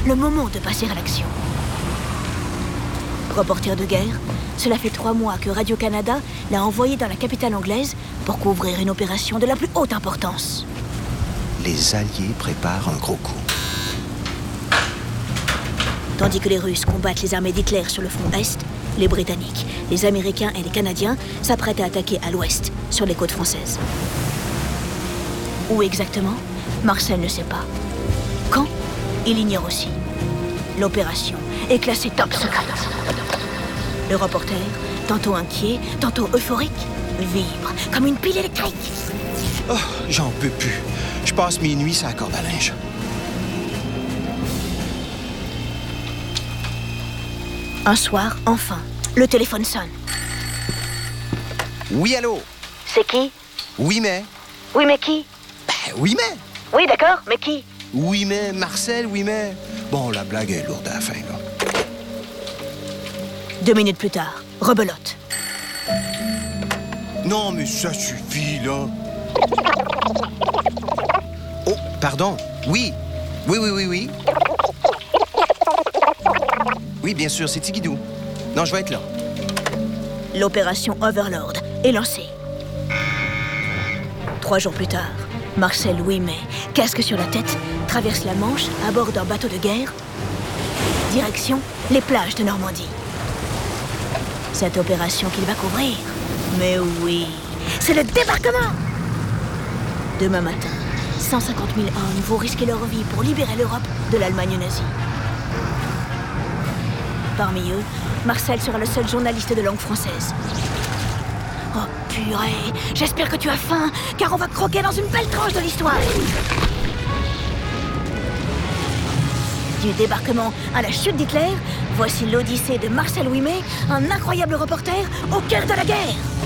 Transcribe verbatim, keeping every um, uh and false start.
le moment de passer à l'action. Reporter de guerre, cela fait trois mois que Radio-Canada l'a envoyé dans la capitale anglaise pour couvrir une opération de la plus haute importance. Les Alliés préparent un gros coup. Tandis que les Russes combattent les armées d'Hitler sur le front Est, les Britanniques, les Américains et les Canadiens s'apprêtent à attaquer à l'Ouest, sur les côtes françaises. Où exactement? Marcel ne sait pas. Quand? Il ignore aussi. L'opération est classée top secret. Le reporter, tantôt inquiet, tantôt euphorique, vibre comme une pile électrique. Oh, j'en peux plus. Je passe mes nuits sur la corde à linge. Un soir, enfin, le téléphone sonne. Oui, allô? C'est qui? Oui, mais... Oui, mais qui? Ben, oui, mais... Oui, d'accord, mais qui? Oui, mais... Marcel, oui, mais... Bon, la blague est lourde à la fin, là. Deux minutes plus tard, rebelote. Non, mais ça suffit, là. Oh, pardon. Oui. Oui, oui, oui, oui. Oui, bien sûr, c'est Tigidou. Non, je vais être là. L'opération Overlord est lancée. Trois jours plus tard, Marcel Ouimet, casque sur la tête, traverse la Manche à bord d'un bateau de guerre. Direction les plages de Normandie. Cette opération qu'il va couvrir. Mais oui, c'est le débarquement! Demain matin, cent cinquante mille hommes vont risquer leur vie pour libérer l'Europe de l'Allemagne nazie. Parmi eux, Marcel sera le seul journaliste de langue française. Oh purée, j'espère que tu as faim, car on va croquer dans une belle tranche de l'histoire. Du débarquement à la chute d'Hitler, voici l'odyssée de Marcel Ouimet, un incroyable reporter au cœur de la guerre.